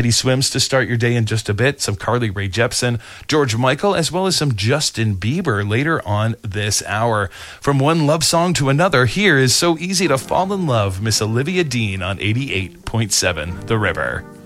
Swims to start your day in just a bit, some Carly Rae Jepsen, George Michael, as well as some Justin Bieber later on this hour. From one love song to another, here is So Easy to Fall in Love, Miss Olivia Dean on 88.7 The River.